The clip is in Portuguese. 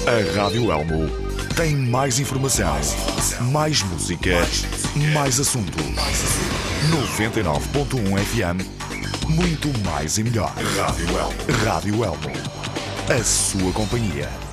A Rádio Elmo tem mais informação, mais música, mais assuntos. 99.1 FM, muito mais e melhor. Rádio Elmo. A sua companhia.